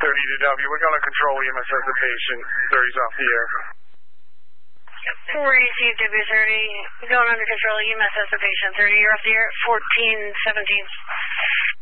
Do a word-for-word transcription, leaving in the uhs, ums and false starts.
thirty D W. We're going to control E M S as a patient. thirty's off the air. Received W thirty. Going under control. E M S as a patient. thirty, you're off the air at fourteen seventeen.